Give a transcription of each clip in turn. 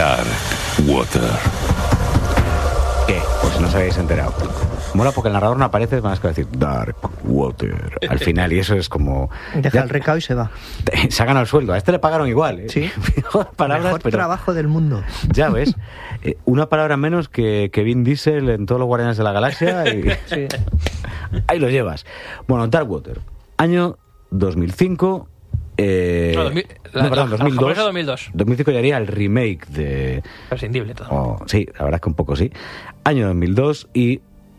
Dark Water. ¿Qué? Pues no os habéis enterado. Mola porque el narrador no aparece, van a decir Dark Water al final, y eso es como... Deja el recao y se va. Se ha ganado el sueldo. A este le pagaron igual, ¿eh? Sí. Palabras, Mejor pero... trabajo del mundo. Ya ves. Una palabra menos que Vin Diesel en todos los Guardianes de la Galaxia. Y... Sí. Ahí lo llevas. Bueno, Dark Water. Año 2005... perdón, 2002. 2005 ya haría el remake de... Prescindible todo. Sí, la verdad es que un poco sí. Año 2002 y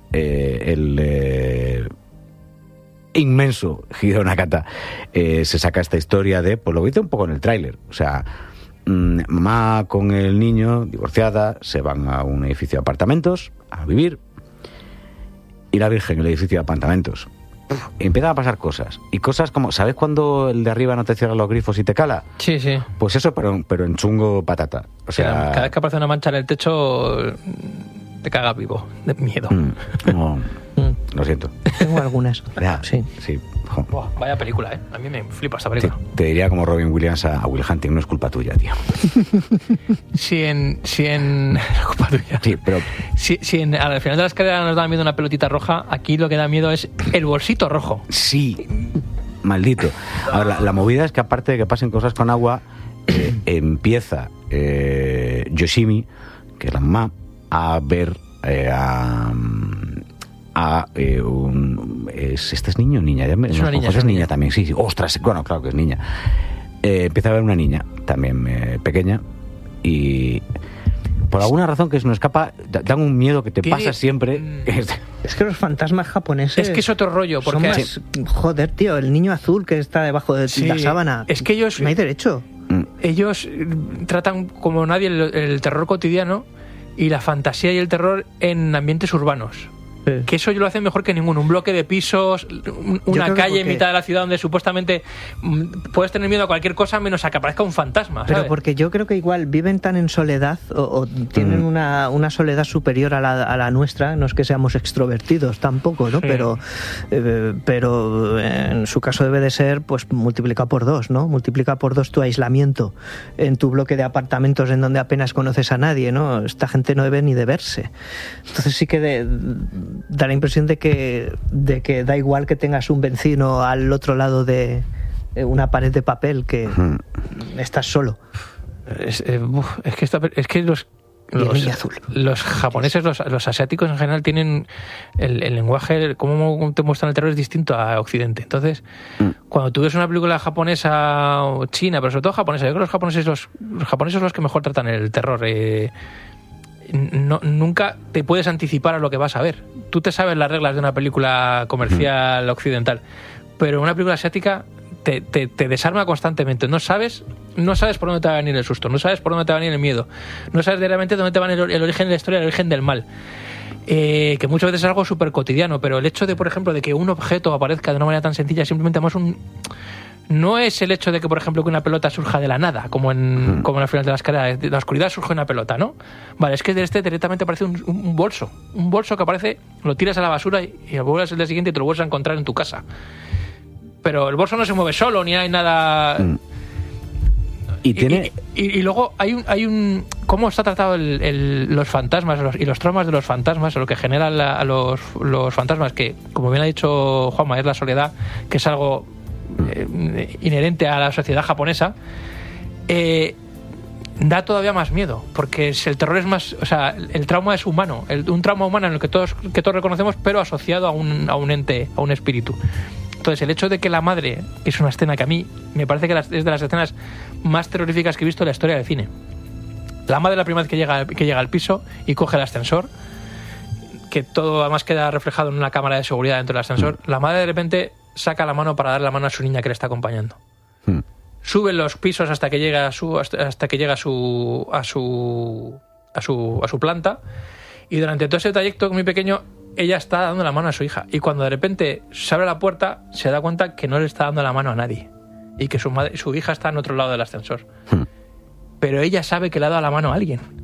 el inmenso Hideo Nakata se saca esta historia de, pues lo dice un poco en el tráiler, o sea, mamá con el niño, divorciada, se van a un edificio de apartamentos a vivir y la Virgen en el edificio de apartamentos. Y empiezan a pasar cosas. Y cosas como, ¿sabes cuando el de arriba no te cierra los grifos y te cala? Sí, sí. Pues eso, pero en chungo patata. O sea, cada vez que aparece una mancha en el techo, te cagas vivo, de miedo. No, lo siento. Tengo algunas. Ya, sí. Buah, vaya película, ¿eh? A mí me flipa esta película. Te diría como Robin Williams a Will Hunting, no es culpa tuya, tío. Si en culpa tuya. Sí, pero... Si al final de la escalera nos da miedo una pelotita roja, aquí lo que da miedo es el bolsito rojo. Sí, maldito. Ahora, la movida es que aparte de que pasen cosas con agua, empieza Yoshimi, que es la mamá, a ver ¿este es niño o niña? Es una niña. Es niña también, sí. Ostras, bueno, claro que es niña. Empieza a ver una niña también pequeña y por alguna razón que se nos escapa, dan un miedo que te pasa siempre. Es que los fantasmas japoneses... Es que es otro rollo, porque... Más, joder, tío, el niño azul que está debajo de la sábana. Es que ellos... No hay derecho. Ellos tratan como nadie el terror cotidiano y la fantasía y el terror en ambientes urbanos. Sí. Que eso lo hacen mejor que ninguno. Un bloque de pisos, una calle en mitad de la ciudad donde supuestamente puedes tener miedo a cualquier cosa menos a que aparezca un fantasma, ¿sabes? Pero porque yo creo que igual viven tan en soledad o tienen una soledad superior a la nuestra. No es que seamos extrovertidos tampoco, ¿no? Sí. Pero en su caso debe de ser, pues multiplica por 2, ¿no? Multiplica por 2 tu aislamiento en tu bloque de apartamentos en donde apenas conoces a nadie, ¿no? Esta gente no debe ni de verse. Entonces sí que da la impresión de que da igual que tengas un vecino al otro lado de una pared de papel, que estás solo. Es que los japoneses, los asiáticos en general tienen el lenguaje, cómo te muestran el terror es distinto a Occidente. Entonces, cuando tú ves una película japonesa o china, pero sobre todo japonesa, yo creo que los japoneses son los que mejor tratan el terror. Nunca te puedes anticipar a lo que vas a ver. Tú te sabes las reglas de una película comercial occidental, pero una película asiática te desarma constantemente. No sabes por dónde te va a venir el susto, no sabes por dónde te va a venir el miedo, no sabes realmente dónde te va a venir el origen de la historia, el origen del mal. Que muchas veces es algo súper cotidiano, pero el hecho de, por ejemplo, de que un objeto aparezca de una manera tan sencilla, simplemente no es el hecho de que, por ejemplo, que una pelota surja de la nada, como en el final de la escalera, de la oscuridad surge una pelota, ¿no? Vale, es que directamente aparece un bolso que aparece, lo tiras a la basura y lo vuelves el día siguiente y te lo vuelves a encontrar en tu casa. Pero el bolso no se mueve solo, ni hay nada... Y luego hay un cómo está tratado los fantasmas y los traumas de los fantasmas, lo que genera los fantasmas, que, como bien ha dicho Juanma, es la soledad, que es algo inherente a la sociedad japonesa. Da todavía más miedo, porque el terror es más, o sea, el trauma es humano, un trauma humano en el que todos reconocemos, pero asociado a un ente, a un espíritu. Entonces, el hecho de que la madre, es una escena que a mí me parece que es de las escenas más terroríficas que he visto en la historia del cine. La madre, la primera vez que llega al piso y coge el ascensor, que todo además queda reflejado en una cámara de seguridad dentro del ascensor, la madre de repente saca la mano para dar la mano a su niña que le está acompañando. Sube los pisos hasta que llega a su planta, y durante todo ese trayecto muy pequeño ella está dando la mano a su hija, y cuando de repente se abre la puerta se da cuenta que no le está dando la mano a nadie y que su hija está en otro lado del ascensor. Pero ella sabe que le ha dado la mano a alguien.